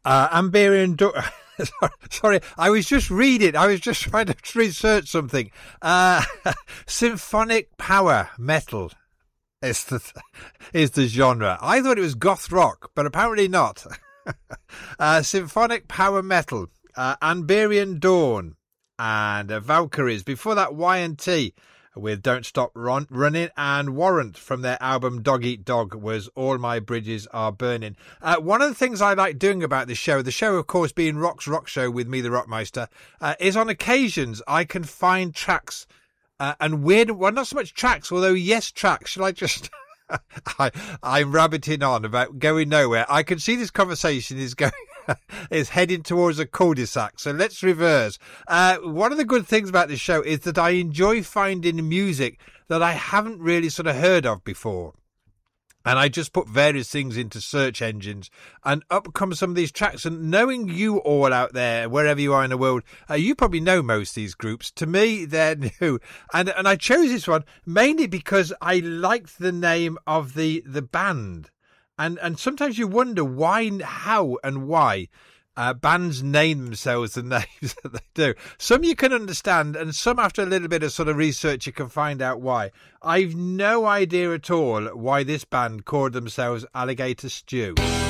Amberian Sorry, I was just reading. I was just trying to research something. Symphonic power metal is the genre. I thought it was goth rock, but apparently not. Symphonic power metal, Amberian Dawn, and Valkyries. Before that, Y&T with Don't Stop Running, and Warrant from their album Dog Eat Dog was All My Bridges Are Burning. One of the things I like doing about this show, the show of course being Rock's Rock Show with me, the Rockmeister, is on occasions I can find tracks and weird, well, not so much tracks, although yes, tracks. Shall I just... I'm rabbiting on about going nowhere. I can see this conversation is heading towards a cul-de-sac. So let's reverse. One of the good things about this show is that I enjoy finding music that I haven't really sort of heard of before. And I just put various things into search engines and up come some of these tracks. And knowing you all out there, wherever you are in the world, you probably know most of these groups. To me, they're new. And I chose this one mainly because I liked the name of the band. And sometimes you wonder why, how and why bands name themselves the names that they do. Some you can understand, and some after a little bit of sort of research you can find out why. I've no idea at all why this band called themselves Alligator Stew.